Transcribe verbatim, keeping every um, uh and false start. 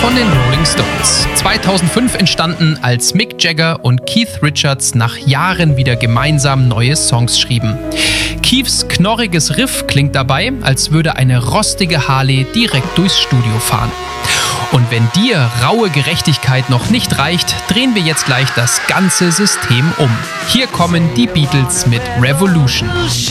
von den Rolling Stones. zweitausendfünf entstanden, als Mick Jagger und Keith Richards nach Jahren wieder gemeinsam neue Songs schrieben. Keiths knorriges Riff klingt dabei, als würde eine rostige Harley direkt durchs Studio fahren. Und wenn dir raue Gerechtigkeit noch nicht reicht, drehen wir jetzt gleich das ganze System um. Hier kommen die Beatles mit Revolution.